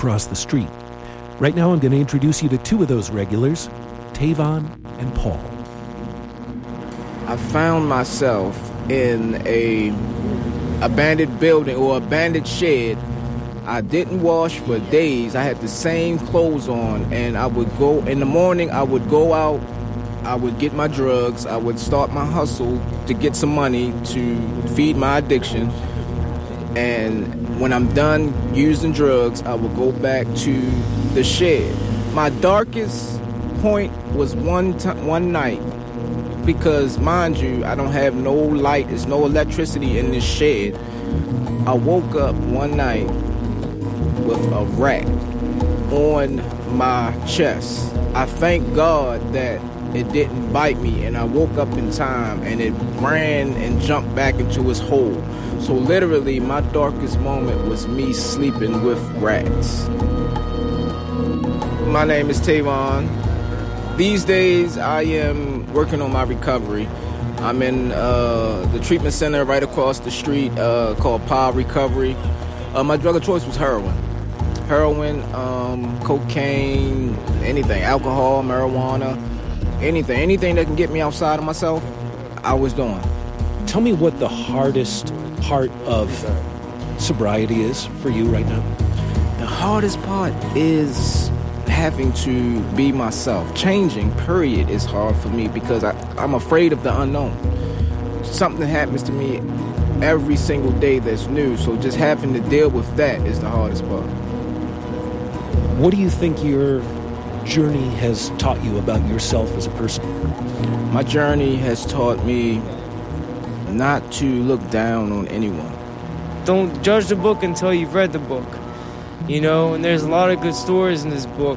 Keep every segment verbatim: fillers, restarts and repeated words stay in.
across the street. Right now I'm going to introduce you to two of those regulars, Tavon and Paul. I found myself in a abandoned building or abandoned shed. I didn't wash for days. I had the same clothes on, and I would go in the morning. I would go out. I would get my drugs. I would start my hustle to get some money to feed my addiction. And when I'm done using drugs, I would go back to the shed. My darkest point was one t- one night, because mind you, I don't have no light. There's no electricity in this shed. I woke up one night with a rat on my chest. I thank God that it didn't bite me, and I woke up in time, and it ran and jumped back into its hole. So literally, my darkest moment was me sleeping with rats. My name is Tavon. These days, I am working on my recovery. I'm in uh, the treatment center right across the street uh, called Power Recovery. Uh, my drug of choice was heroin. Heroin, um, cocaine, anything, alcohol, marijuana, anything. Anything that can get me outside of myself, I was doing. Tell me what the hardest part of sobriety is for you right now. The hardest part is having to be myself. Changing, period, is hard for me because I, I'm afraid of the unknown. Something happens to me every single day that's new, so just having to deal with that is the hardest part. What do you think your journey has taught you about yourself as a person? My journey has taught me not to look down on anyone. Don't judge the book until you've read the book. You know, and there's a lot of good stories in this book.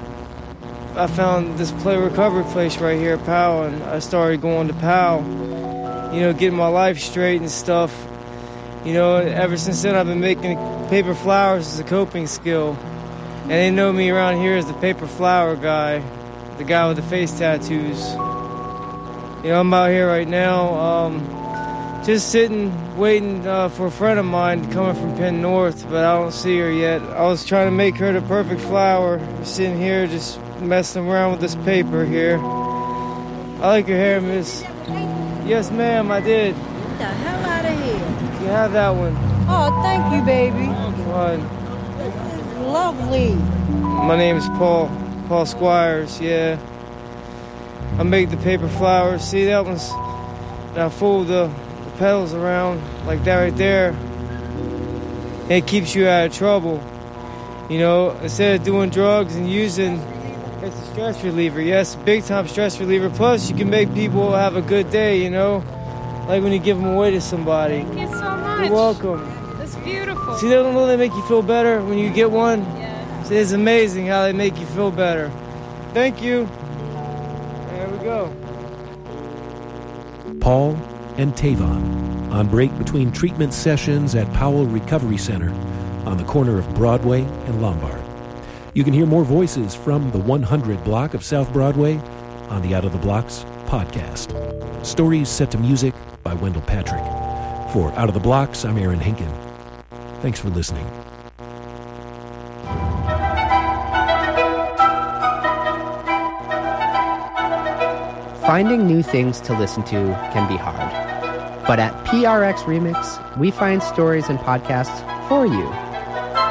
I found this play recovery place right here at Powell, and I started going to Powell, you know, getting my life straight and stuff. You know, ever since then I've been making paper flowers as a coping skill. And they know me around here as the paper flower guy, the guy with the face tattoos. You know, I'm out here right now, um, just sitting, waiting uh, for a friend of mine coming from Penn North, but I don't see her yet. I was trying to make her the perfect flower, sitting here just messing around with this paper here. I like your hair, miss. Yes, ma'am, I did. Get the hell out of here. You have that one. Oh, thank you, baby. Fine. This is lovely. My name is Paul. Paul Squires, yeah. I make the paper flowers. See, that one's... Now fold the, the petals around like that right there. It keeps you out of trouble. You know, instead of doing drugs and using, it's a stress reliever. Yes, big time stress reliever. Plus, you can make people have a good day, you know? Like when you give them away to somebody. Thank you so much. You're welcome. That's beautiful. See, they don't know they make you feel better when you get one? Yeah. See, it's amazing how they make you feel better. Thank you. There we go. Paul and Tavon on break between treatment sessions at Powell Recovery Center on the corner of Broadway and Lombard. You can hear more voices from the one hundred block of South Broadway on the Out of the Blocks podcast. Stories set to music by Wendell Patrick. For Out of the Blocks, I'm Aaron Hinken. Thanks for listening. Finding new things to listen to can be hard. But at P R X Remix, we find stories and podcasts for you.